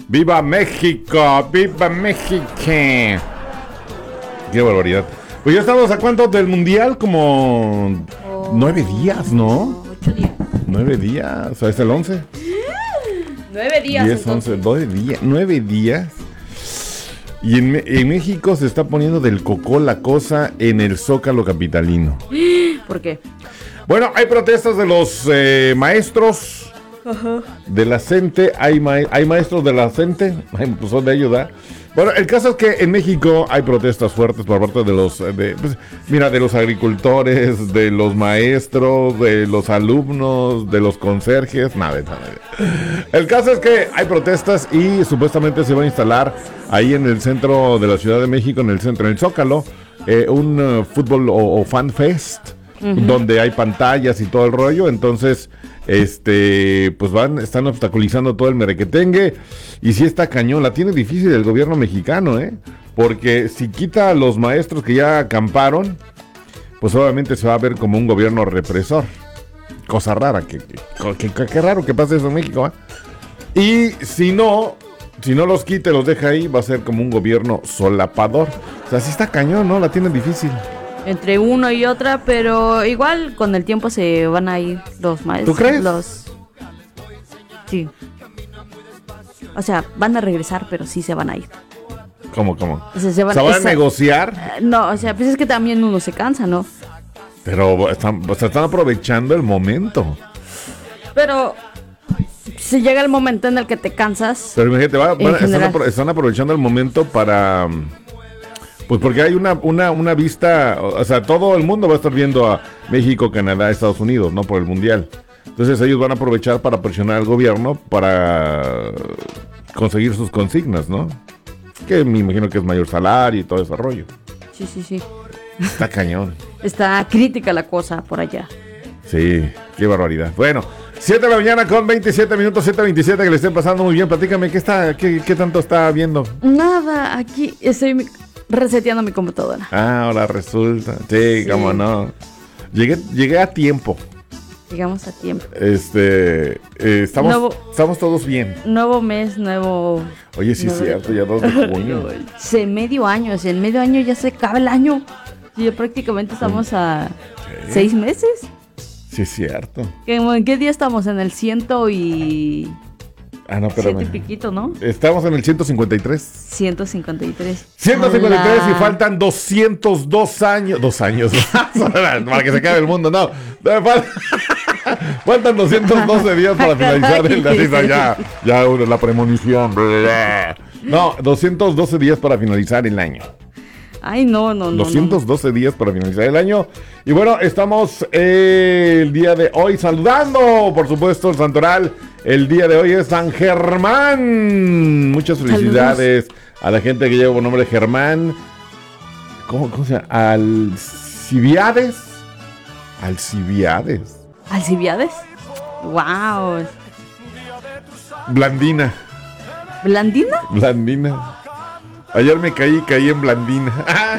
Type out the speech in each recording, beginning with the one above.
¡Viva México! ¡Viva México! ¡Qué barbaridad! Pues ya estamos a cuánto del mundial, como 9 días, ¿no? 8 días. 9 días, o sea, es el 11. 9 días. 10, 11, 12 días, 9 días. Y en México se está poniendo del cocó la cosa en el Zócalo capitalino. ¿Por qué? Bueno, hay protestas de los maestros. Ajá. De la CENTE, hay maestros de la CENTE, pues son de ellos, ¿verdad? Bueno, el caso es que en México hay protestas fuertes por parte de de los agricultores, de los maestros, de los alumnos, de los conserjes, nada. El caso es que hay protestas y supuestamente se va a instalar ahí en el centro de la Ciudad de México, en el Zócalo, un fútbol o fan fest, donde hay pantallas y todo el rollo. Entonces pues están obstaculizando todo el merequetengue, y sí está cañón, la tiene difícil el gobierno mexicano, porque si quita a los maestros que ya acamparon, pues obviamente se va a ver como un gobierno represor, cosa rara, que raro que pase eso en México, y si no los quita y los deja ahí, va a ser como un gobierno solapador. O sea, sí está cañón, ¿no? La tienen difícil. Entre uno y otra, pero igual con el tiempo se van a ir los maestros. ¿Tú crees? Sí. O sea, van a regresar, pero sí se van a ir. ¿Cómo? O sea, ¿Se van a negociar? No, o sea, pues es que también uno se cansa, ¿no? Pero están aprovechando el momento. Pero si llega el momento en el que te cansas. Pero imagínate, están aprovechando el momento para... Pues porque hay una vista, o sea, todo el mundo va a estar viendo a México, Canadá, Estados Unidos, ¿no? Por el Mundial. Entonces ellos van a aprovechar para presionar al gobierno para conseguir sus consignas, ¿no? Que me imagino que es mayor salario y todo ese rollo. Sí. Está cañón. Está crítica la cosa por allá. Sí, qué barbaridad. Bueno, 7 de la mañana con 27 minutos, 7:27, que le estén pasando muy bien. Platícame, ¿qué tanto está viendo? Nada, aquí estoy reseteando mi computadora. Ahora resulta. Sí, cómo no. Llegué a tiempo. Llegamos a tiempo. Estamos todos bien. Nuevo mes, nuevo... Oye, sí es cierto, ya 2 de junio. En medio año ya se acaba el año. Y ya prácticamente estamos a 6 meses. Sí es cierto. ¿En qué día estamos? En el 100 y... Ah, no, espérame. 7 y piquito, ¿no? Estamos en el 153. 153. 153 y faltan 202 años. 2 años. Para que se acabe el mundo, no. Faltan 212 días para finalizar la premonición. No, 212 días para finalizar el año. Ay, no. 212 días para finalizar el año. Y bueno, estamos el día de hoy saludando, por supuesto, el santoral. El día de hoy es San Germán. Muchas felicidades. Saludos a la gente que lleva por nombre Germán. ¿Cómo se llama? Alcibiades. ¿Alcibiades? Wow. Blandina. ¿Blandina? Ayer me caí en Blandina.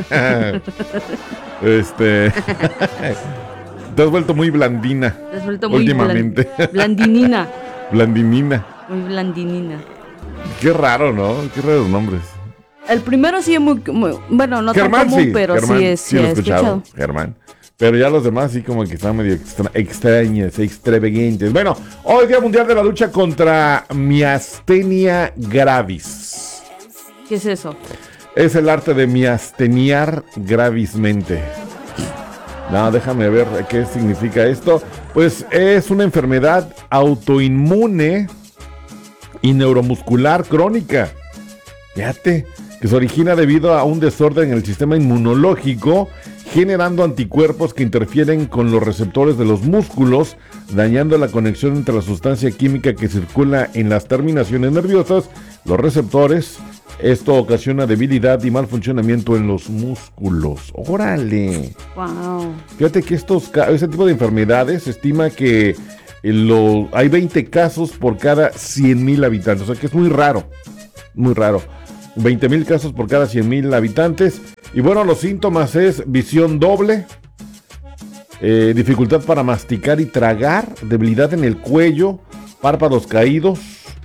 Te has vuelto muy blandina. Te has vuelto muy últimamente. Blandinina. Muy blandinina. Qué raro, ¿no? Qué raros nombres. El primero sí es muy bueno, no Germán, tan común, sí, pero Germán, sí he escuchado. Germán. Pero ya los demás sí como que están medio extraños, extravagantes. Bueno, hoy Día Mundial de la Lucha contra Miastenia Gravis. ¿Qué es eso? Es el arte de miasteniar gravismente. No, déjame ver qué significa esto. Pues es una enfermedad autoinmune y neuromuscular crónica. Fíjate, que se origina debido a un desorden en el sistema inmunológico, generando anticuerpos que interfieren con los receptores de los músculos, dañando la conexión entre la sustancia química que circula en las terminaciones nerviosas, los receptores. Esto ocasiona debilidad y mal funcionamiento en los músculos. ¡Órale! ¡Wow! Fíjate que ese tipo de enfermedades se estima que hay 20 casos por cada 100,000 habitantes. O sea que es muy raro. Muy raro. 20,000 casos por cada 100,000 habitantes. Y bueno, los síntomas es visión doble, dificultad para masticar y tragar, debilidad en el cuello, párpados caídos,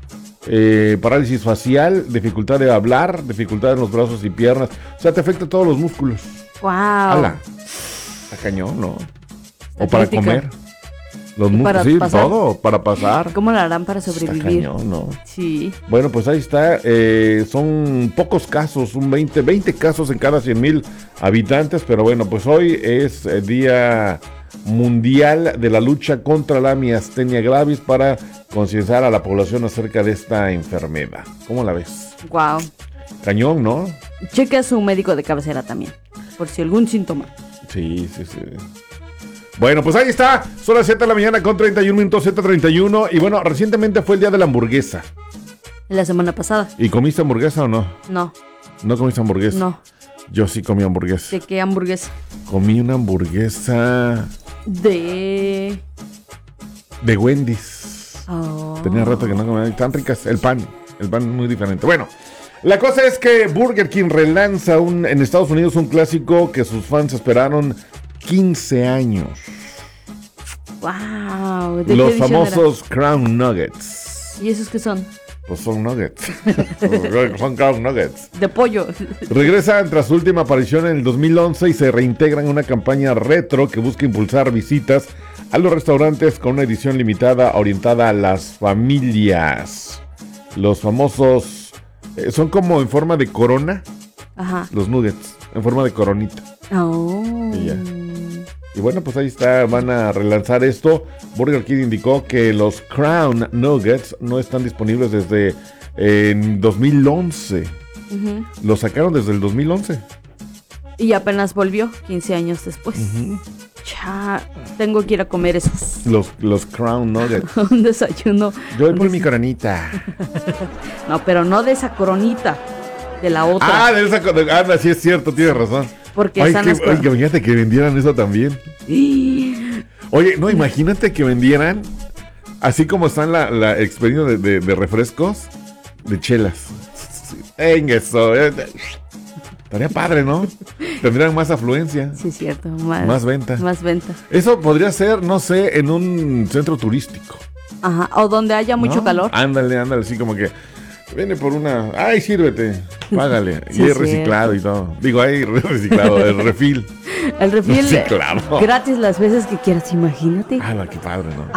parálisis facial, dificultad de hablar, dificultad en los brazos y piernas. O sea, te afecta todos los músculos. Wow. ¡Hala! Está cañón, ¿no? O para Crítica. comer. Los músculos, Para sí, pasar. todo, para pasar. ¿Cómo lo harán para Está sobrevivir? cañón, ¿no? Sí. Bueno, pues ahí está. Son pocos casos, un 20 casos en cada 100,000 habitantes. Pero bueno, pues hoy es el Día Mundial de la Lucha contra la Miastenia Gravis para concienciar a la población acerca de esta enfermedad. ¿Cómo la ves? Wow. Cañón, ¿no? Cheque a su médico de cabecera también, por si algún síntoma. Sí. Bueno, pues ahí está. Son las 7 de la mañana con 31 minutos, 7:31. Y bueno, recientemente fue el día de la hamburguesa. La semana pasada. ¿Y comiste hamburguesa o no? No, ¿No comiste hamburguesa? no. Yo sí comí hamburguesa. ¿De qué hamburguesa? Comí una hamburguesa De... de Wendy's. Oh. Tenía rato que no comía. Tan ricas. El pan muy diferente. Bueno, la cosa es que Burger King relanza en Estados Unidos un clásico que sus fans esperaron 15 años. Wow. ¿De Los qué edición famosos Crown Nuggets. era? ¿Y esos qué son? Pues son nuggets. Son Crown Nuggets. De pollo. Regresan tras su última aparición en el 2011 y se reintegran en una campaña retro que busca impulsar visitas a los restaurantes con una edición limitada orientada a las familias. Los famosos son como en forma de corona, Ajá. los nuggets, en forma de coronita. Oh. Y ya. Y bueno, pues ahí está, van a relanzar esto. Burger King indicó que los Crown Nuggets no están disponibles desde 2011. Ujú. Los sacaron desde el 2011. Y apenas volvió 15 años después. Ya, tengo que ir a comer esos. Los Crown Nuggets. Un desayuno. Yo voy por mi coronita. No, pero no de esa coronita, de la otra. Ah, de esa coronita. Sí es cierto, tienes razón. Porque Ay, están las oye, imagínate que vendieran eso también. Oye, no, imagínate que vendieran, así como están la experiencia de refrescos, de chelas. En eso. Estaría padre, ¿no? Tendrían más afluencia. Sí, es cierto. Más venta. Más ventas. Eso podría ser, no sé, en un centro turístico. Ajá. O donde haya mucho ¿no? calor. Ándale, así como que viene por una. Ay, sírvete, págale. Sí, y hay es reciclado y todo. Digo, hay reciclado, el refil. El refil Sí, claro. gratis las veces que quieras, imagínate. Ah, qué padre, ¿no?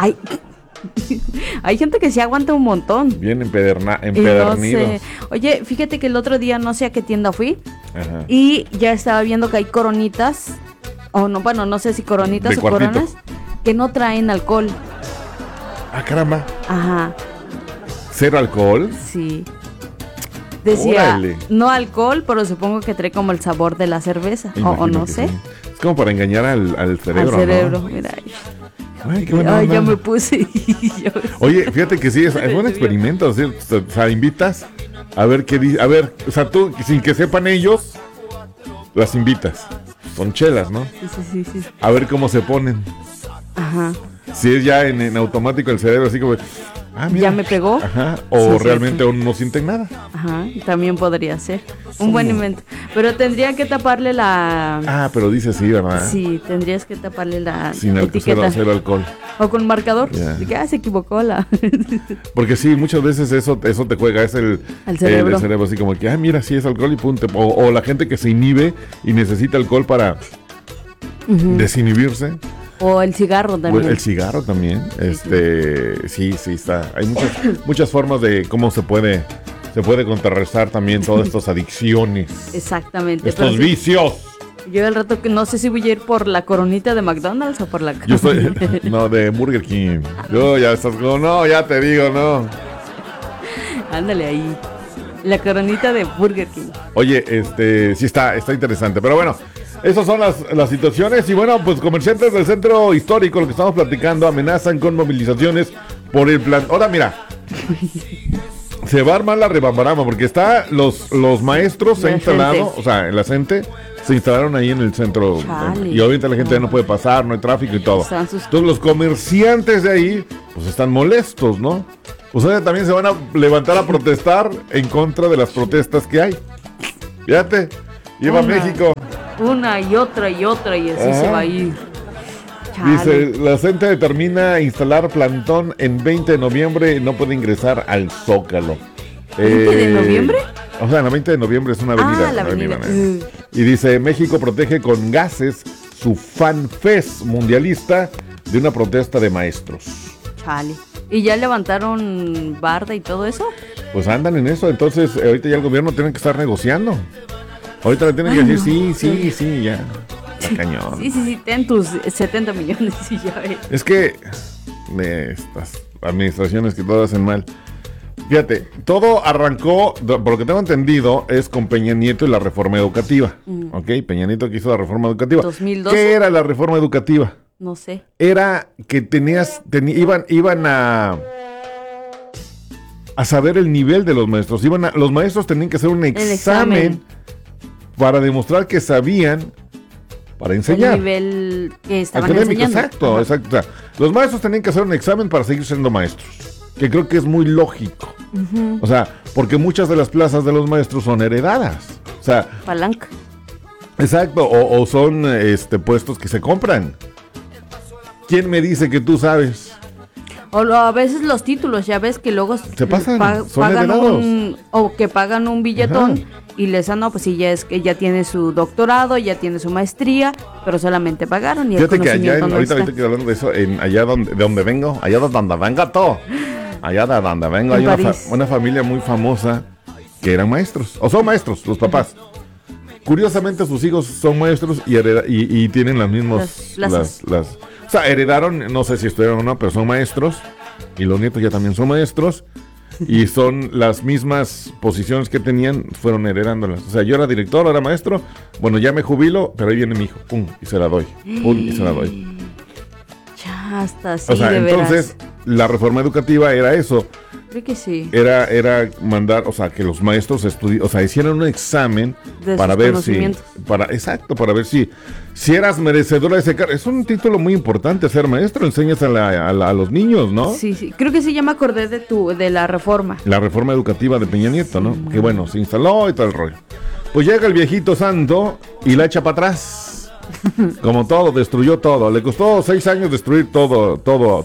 Hay gente que sí aguanta un montón. Bien Y no empedernido. sé. Oye, fíjate que el otro día no sé a qué tienda fui Ajá. y ya estaba viendo que hay coronitas, o no, bueno, no sé si coronitas De o cuartito. coronas, que no traen alcohol. Ah, caramba. Ajá, ¿Cero alcohol? sí. Decía, Órale. no alcohol, pero supongo que trae como el sabor de la cerveza, o Imagino no que sé, sí. Es como para engañar al cerebro, al cerebro. ¿no? Mira, Ay, qué buena ay, ya onda. me puse. Oye, fíjate que sí, es un experimento, ¿sí? O sea, invitas a ver qué dice, a ver, o sea, tú, sin que sepan ellos, las invitas. Son chelas, ¿no? Sí. A ver cómo se ponen. Ajá. Si es ya en automático el cerebro, así como, mira. Ya me pegó. Ajá, Sí, o sí, realmente sí. aún no sienten nada. Ajá, también podría ser. Un buen invento. Pero tendría que taparle la... Ah, pero dice sí, ¿verdad? Sí, tendrías que taparle la Sin etiqueta. cero alcohol. O con marcador. Ya. De que, se equivocó la... Porque sí, muchas veces eso te juega, es el cerebro. el cerebro, así como que, mira, sí es alcohol y punto. O la gente que se inhibe y necesita alcohol para desinhibirse. O el cigarro también. Pues, el cigarro también. Sí, está. Hay muchas formas de cómo se puede contrarrestar también todas estas adicciones. Exactamente. Estos pero sí, vicios. yo al rato que no sé si voy a ir por la coronita de McDonald's o por la... Yo estoy. No, de Burger King. Yo ya estás como, no, ya te digo, no. Ándale ahí. La coronita de Burger King. Oye, sí está interesante. Pero bueno, esas son las situaciones. Y bueno, pues comerciantes del centro histórico, lo que estamos platicando, amenazan con movilizaciones por el plan. Ahora mira, se va a armar la rebambarama porque está los maestros se han instalado, o sea, la gente se instalaron ahí en el centro. Chale. Y obviamente la gente ya no puede pasar, no hay tráfico y todo. Están sus- Entonces los comerciantes de ahí, pues están molestos, ¿no? Pues ahora también se van a levantar a protestar en contra de las protestas que hay. Fíjate, lleva Una. México. Una y otra y así se va a ir. Dice, la CENTE determina instalar plantón en 20 de noviembre, no puede ingresar al Zócalo. ¿20 de noviembre? O sea, el 20 de noviembre es una avenida. La avenida. Y dice, México protege con gases su FanFest mundialista de una protesta de maestros. Chale. ¿Y ya levantaron barda y todo eso? Pues andan en eso, entonces ahorita ya el gobierno tiene que estar negociando. Ahorita le tienen que decir, sí, ya. La cañón. Sí, ten tus 70 millones y ya ves. Es que estas administraciones que todo hacen mal. Fíjate, todo arrancó, por lo que tengo entendido, es con Peña Nieto y la reforma educativa. ¿Ok? Peña Nieto que hizo la reforma educativa. 2012. ¿Qué era la reforma educativa? No sé. Era que iban a saber el nivel de los maestros. Los maestros tenían que hacer un examen para demostrar que sabían para enseñar. El nivel que estaban académico, enseñando. Exacto. O sea, los maestros tenían que hacer un examen para seguir siendo maestros. Que creo que es muy lógico. O sea, porque muchas de las plazas de los maestros son heredadas. O sea, palanca. Exacto, o son puestos que se compran. ¿Quién me dice que tú sabes? O a veces los títulos, ya ves que luego se pasan, son pagan heredados. o que pagan un billetón y les dan, no, pues sí, ya es que ya tiene su doctorado, ya tiene su maestría, pero solamente pagaron y fíjate el conocimiento que allá, no ahorita está. hablando de eso, allá de donde vengo, allá de donde vengo todo. Allá de donde vengo hay una familia muy famosa que eran maestros, o son maestros, los papás. Curiosamente sus hijos son maestros y tienen las mismas o sea, heredaron, no sé si estudiaron o no, pero son maestros y los nietos ya también son maestros y son las mismas posiciones que tenían, fueron heredándolas. O sea, yo era director, era maestro, bueno, ya me jubilo, pero ahí viene mi hijo, pum, y se la doy, Ya hasta así, o sea, de entonces veras. La reforma educativa era eso. Creo que sí. Era mandar, o sea, que los maestros hicieran un examen de para ver para ver si eras merecedora de ese cargo. Es un título muy importante ser maestro, enseñas a los niños, ¿no? Sí. Creo que sí, ya me acordé de la reforma. La reforma educativa de Peña Nieto, ¿no? Que bueno, se instaló y todo el rollo. Pues llega el viejito santo y la echa para atrás. Como todo, destruyó todo. Le costó 6 años destruir todo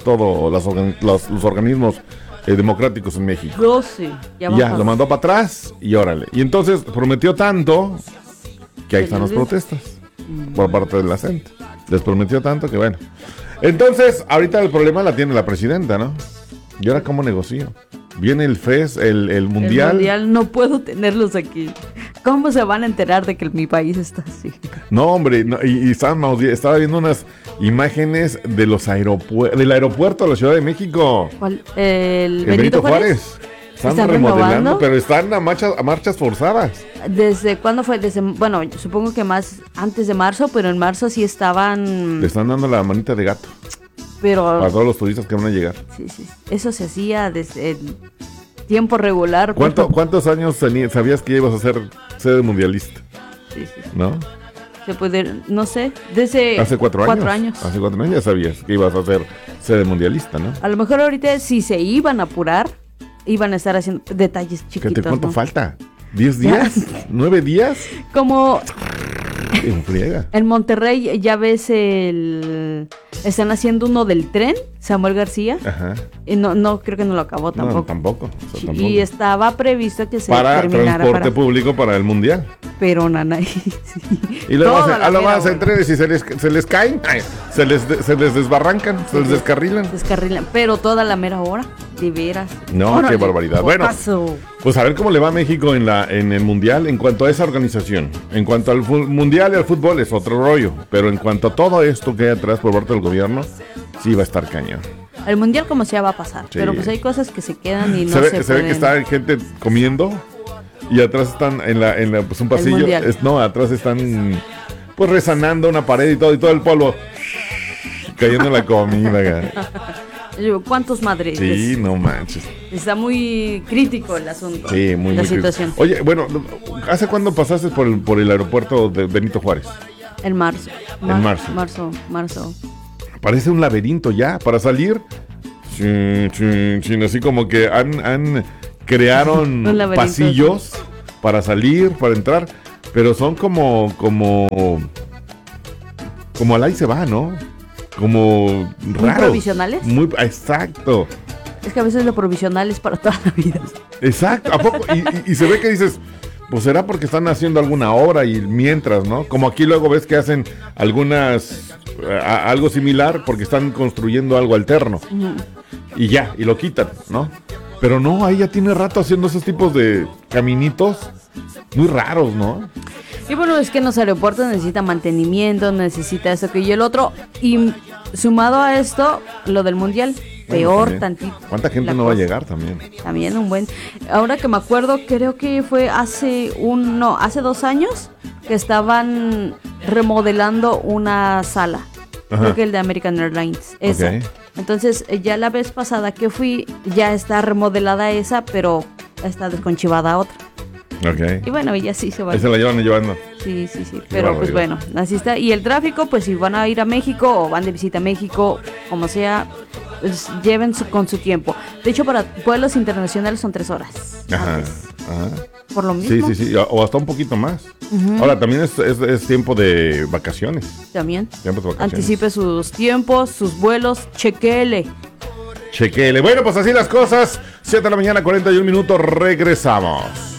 los organismos democráticos en México. 12. Ya, lo mandó para atrás y órale. Y entonces prometió tanto que ahí están las protestas por parte de la CENTE. Les prometió tanto que bueno. Entonces, ahorita el problema la tiene la presidenta, ¿no? ¿Y ahora cómo negocio? Viene el FES, el Mundial. El Mundial no puedo tenerlos aquí. ¿Cómo se van a enterar de que mi país está así? No, hombre, no, y estaba viendo unas imágenes de del aeropuerto de la Ciudad de México. ¿Cuál? ¿El Benito Juárez? Están remodelando, pero están a marchas forzadas. ¿Desde cuándo fue? Bueno, supongo que más antes de marzo, pero en marzo sí estaban... Le están dando la manita de gato. Pero... Para todos los turistas que van a llegar. Sí. Eso se hacía desde tiempo regular. ¿Cuántos años sabías que ibas a ser sede mundialista? Sí. ¿No? Se puede, no sé, desde... Hace 4 años. Hace 4 años ya sabías que ibas a ser sede mundialista, ¿no? A lo mejor ahorita si se iban a apurar, iban a estar haciendo detalles chiquitos. ¿Cuánto ¿no? falta? ¿10 días? ¿9 días? Como... En friega. En Monterrey ya ves están haciendo uno del tren, Samuel García. Ajá. Y no creo que no lo acabó tampoco. No, tampoco. Y estaba previsto que se terminara transporte público para el Mundial. Pero nanay. Y luego hacen trenes y se les caen, se les desbarrancan, se les descarrilan. Pero toda la mera hora, de veras. No, órale, qué barbaridad. Bueno, pues a ver cómo le va a México en el Mundial en cuanto a esa organización. En cuanto al Mundial y al fútbol es otro rollo, pero en cuanto a todo esto que hay atrás por parte del gobierno, sí va a estar cañón. El Mundial como sea va a pasar, sí. Pero pues hay cosas que se quedan y no se ve, se ve que está gente comiendo y atrás están en pues un pasillo, atrás están pues rezanando una pared y todo el polvo cayendo en la comida. ¿Cuántos madres? Sí, no manches. Está muy crítico el asunto. Sí, muy situación. Crítico. Oye, bueno, ¿hace cuándo pasaste por el aeropuerto de Benito Juárez? En marzo. Marzo. Parece un laberinto ya para salir. Así como que crearon pasillos para salir, para entrar, pero son como al ahí se va, ¿no? como raros. provisionales. Exacto. Es que a veces lo provisional es para toda la vida. Exacto, ¿a poco? Y se ve que dices, pues será porque están haciendo alguna obra y mientras, ¿no? Como aquí luego ves que hacen algo similar porque están construyendo algo alterno. Uh-huh. Y lo quitan, ¿no? Pero no, ahí ya tiene rato haciendo esos tipos de caminitos muy raros, ¿no? Y bueno, es que en los aeropuertos necesita mantenimiento, necesita eso que y el otro. Y sumado a esto, lo del mundial. Peor tantito. ¿Cuánta gente no va a llegar también? También un buen. Ahora que me acuerdo, creo que fue hace 2 años que estaban remodelando una sala. Ajá. Creo que el de American Airlines. Esa. Okay. Entonces, ya la vez pasada que fui, ya está remodelada esa, pero está desconchivada otra. Okay. Y bueno, ella sí se va. Se la llevan llevando. Sí. Pero pues bueno, así está. Y el tráfico, pues si van a ir a México o van de visita a México, como sea, pues lleven con su tiempo. De hecho, para vuelos internacionales son 3 horas. Ajá. Por lo mismo. Sí. O hasta un poquito más. Uh-huh. Ahora, también es tiempo de vacaciones. También. Tiempos de vacaciones. Anticipe sus tiempos, sus vuelos, chequele. Bueno, pues así las cosas. 7 de la mañana, 41 minutos. Regresamos.